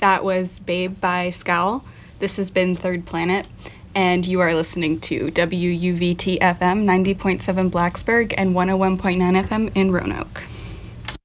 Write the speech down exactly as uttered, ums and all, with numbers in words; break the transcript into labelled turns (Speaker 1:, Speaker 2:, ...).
Speaker 1: That was Babe by Scowl. This has been Third Planet, and you are listening to W U V T F M ninety point seven Blacksburg and one oh one point nine F M in Roanoke.